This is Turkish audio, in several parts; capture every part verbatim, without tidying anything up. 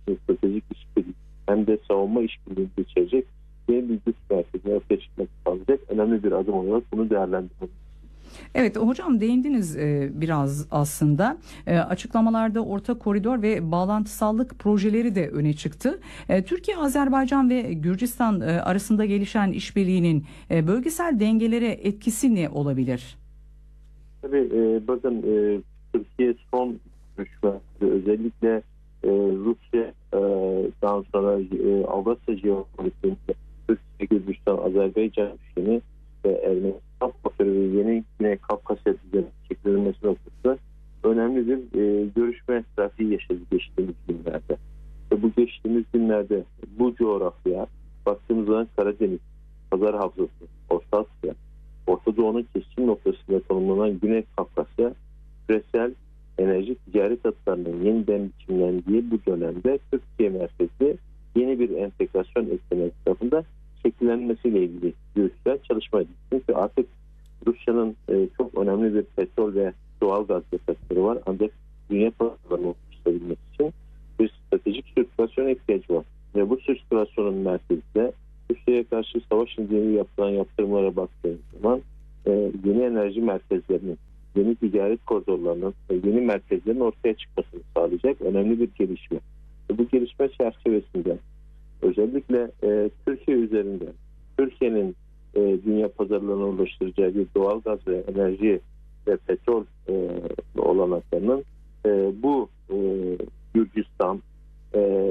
stratejik işbirliği hem de savunma işbirliğini içerecek yeni bir güç merkezine ortaya çıkmak sağlayacak önemli bir adım olarak bunu değerlendirmeliyiz. Evet hocam, değindiniz e, biraz aslında. E, açıklamalarda orta koridor ve bağlantısallık projeleri de öne çıktı. E, Türkiye, Azerbaycan ve Gürcistan e, arasında gelişen işbirliğinin e, bölgesel dengelere etkisi ne olabilir? Tabii e, bakın e, Türkiye son görüşmelerde özellikle e, Rusya'dan sonra e, Avrasya jeopolitiğinde Türkiye, Gürcistan, Azerbaycan üçgeni ve Ermenistan faktörü ve yeni Güney Kafkasya düzeni şekillenmesi noktasında önemli bir e, görüşme trafiği yaşadık geçtiğimiz günlerde. Ve bu geçtiğimiz günlerde bu coğrafya baktığımız zaman Karadeniz, Pazar Havzası, Orta Asya, Orta Doğu'nun keskin noktasında konumlanan Güney Kafkasya, küresel enerji ticaret hatlarının yeniden biçimlendiği bu dönemde Türkiye merkezli yeni bir entegrasyon eklemek tarafında şekillenmesiyle ilgili görüşler çalışma edildi. Çünkü artık Rusya'nın e, çok önemli bir petrol ve doğal gaz yatakları var. Ancak dünya pazarlarını oluşturabilmek için bir stratejik sirkülasyona ihtiyacı var. Ve bu sirkülasyonun merkezinde Rusya'ya karşı savaş nedeniyle yapılan yaptırımlara baktığımız zaman e, yeni enerji merkezlerinin, yeni ticaret koridorlarının ve yeni merkezlerin ortaya çıkmasını sağlayacak önemli bir gelişme. Ve bu gelişme çerçevesinde özellikle e, Türkiye üzerinde Türkiye'nin e, dünya pazarlarına ulaştıracağı bir doğal gaz ve enerji ve petrol e, olanaklarının e, bu e, Gürcistan, e,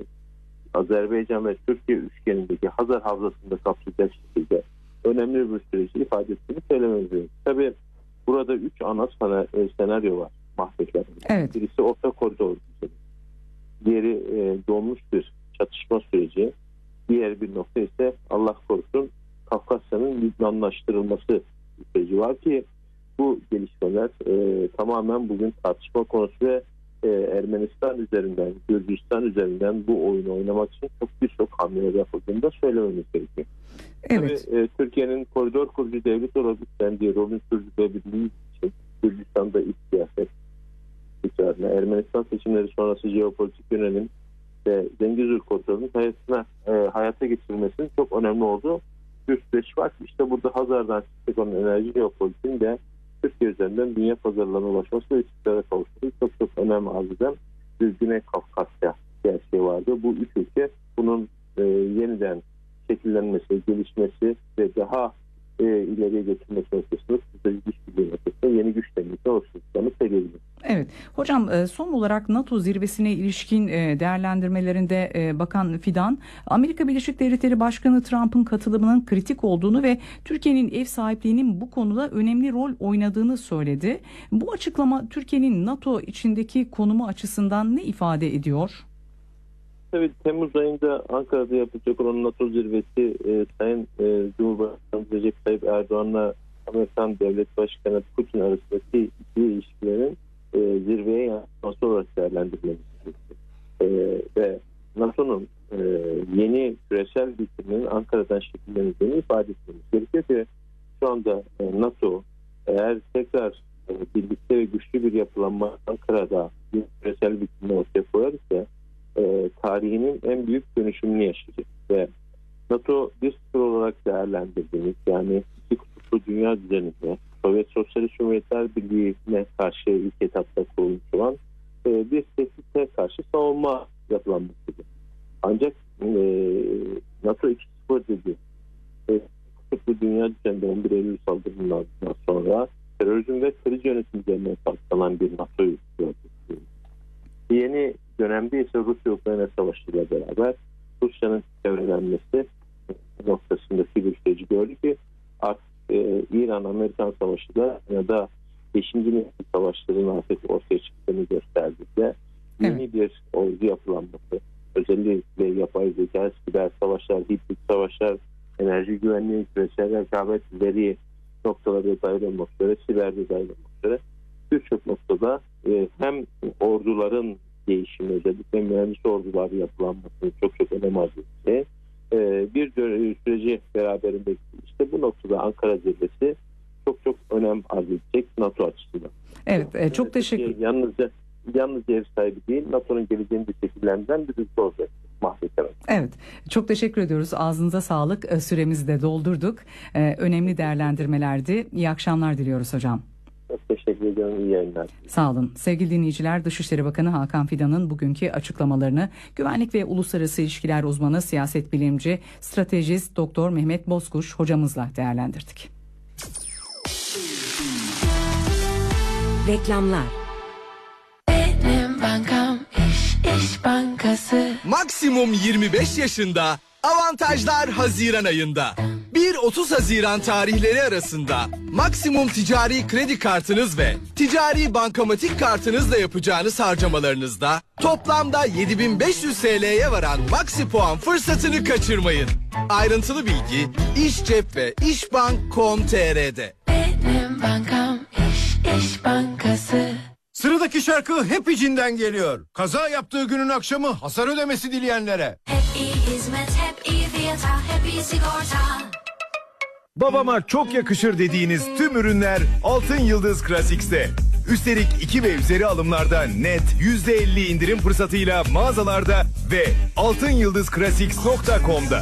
Azerbaycan ve Türkiye üçgenindeki Hazar Havzası'nda kapsayacak şekilde önemli bir süreci ifade ettiğini söylememiz gerekiyor. Tabii burada üç ana senaryo var mahvetlerin. Evet. Birisi orta koridor düzeni. Diğeri e, donmuş bir çatışma süreci. Diğer bir nokta ise Allah korusun Kafkasya'nın Lübnanlaştırılması süreci var ki bu gelişmeler e, tamamen bugün tartışma konusu ve e, Ermenistan üzerinden, Gürcistan üzerinden bu oyunu oynamak için çok birçok hamleler yapıldığını da söylememiz gerekiyor. Evet. Tabii e, Türkiye'nin koridor kurucu devlet olarak üstlendiği rolün sürdürülebildiği için Gürcistan'da iç siyaset istikrarına, Ermenistan seçimleri sonrası jeopolitik yönelim ve Zengezur koridorunun hayatına, e, hayata geçirilmesinin çok önemli olduğu bir süreç var. İşte burada Hazar'dan çıkacak olan enerji jeopolitiğin de Türkiye üzerinden dünya pazarlarına ulaşması ve istikrara kavuşması çok çok önemli arz eden bir Güney Kafkasya gerçeği vardı. Bu üç ülke bunun e, yeniden şekillenmesi, gelişmesi ve daha e, ileriye götürmesi noktasında stratejik işbirliği noktasında yeni güç dengesi oluşturacağını söyleyebiliriz. Evet. Hocam, son olarak NATO zirvesine ilişkin değerlendirmelerinde Bakan Fidan, Amerika Birleşik Devletleri Başkanı Trump'ın katılımının kritik olduğunu ve Türkiye'nin ev sahipliğinin bu konuda önemli rol oynadığını söyledi. Bu açıklama Türkiye'nin NATO içindeki konumu açısından ne ifade ediyor? Tabii Temmuz ayında Ankara'da yapılacak olan NATO zirvesi e, Sayın e, Cumhurbaşkanı Recep Tayyip Erdoğan'la Amerikan Devlet Başkanı Putin arasındaki ikili ilişkilerin e, zirveye yansıması olarak değerlendirmemiz gerekiyor. E, ve NATO'nun e, yeni küresel biçiminin Ankara'dan şekilleneceğini ifade etmemiz gerekiyor ki şu anda e, NATO eğer tekrar e, birlikte ve güçlü bir yapılanma Ankara'da bir küresel biçimini ortaya koyar ise e, tarihinin en büyük dönüşümünü yaşayacak ve NATO bir sıfır olarak değerlendirdiğimiz yani iki kutuplu dünya düzeninde Sovyet Sosyalist Cumhuriyetler Birliği'ne karşı ilk etapta kurulmuş olan e, bir tehdite karşı savunma yapılanmasıdır. Ancak e, NATO iki sıfır dedi. E, kutuplu dünya düzeninde on bir Eylül saldırılarından sonra terörizm ve kriz yönetimi üzerine saklanan bir NATO'yu gördük. Yeni dönemde ise Rusya-Ukrayna savaşıyla beraber Rusya'nın çevrelenmesi noktasındaki bir süreci gördük ki artık e, İran-Amerikan savaşı da ya da beşinci nesil savaşların artık ortaya çıktığını gösterdiğinde yeni evet. bir ordu yapılanması, özellikle yapay zeka, siber savaşlar, hibrit savaşlar, enerji güvenliği, küresel rekabet, veri noktaları dahil olmak üzere, siberde dahil olmak üzere birçok noktada e, hem orduların değişimi, özellikle mühendis orduları yapılanması çok çok önem arz ediyor. E, bir süreci beraberinde işte bu noktada Ankara zirvesi çok çok önem arz edecek NATO açısından. Evet, e, çok teşekkür ederim. Yalnızca yalnızca ev sahibi değil, NATO'nun geleceğini de şekillendiren bir ülke olacak. Mahvetler. Evet, çok teşekkür ediyoruz. Ağzınıza sağlık. Süremizi de doldurduk. Ee, önemli değerlendirmelerdi. İyi akşamlar diliyoruz hocam. Çok teşekkür ediyorum. İyi yayınlar. Sağ olun. Sevgili dinleyiciler, Dışişleri Bakanı Hakan Fidan'ın bugünkü açıklamalarını güvenlik ve uluslararası ilişkiler uzmanı, siyaset bilimci, stratejist Doktor Mehmet Bozkuş hocamızla değerlendirdik. Reklamlar. Benim bankam İş İş Bankası. Maksimum yirmi beş yaşında, avantajlar Haziran ayında. bir otuz Haziran tarihleri arasında maksimum ticari kredi kartınız ve ticari bankamatik kartınızla yapacağınız harcamalarınızda toplamda yedi bin beş yüz T L'ye varan Maxi Puan fırsatını kaçırmayın. Ayrıntılı bilgi İşcep ve işbank nokta com nokta t r'de. Benim bankam İş İş Bankası. Sıradaki şarkı hep içinden geliyor. Kaza yaptığı günün akşamı hasar ödemesi dileyenlere. Hep iyi hizmet, hep iyi fiyata, hep iyi sigorta. Babama çok yakışır dediğiniz tüm ürünler Altın Yıldız Classics'te. Üstelik iki ve üzeri alımlarda net yüzde elli indirim fırsatıyla mağazalarda ve altınyıldız classics nokta com'da.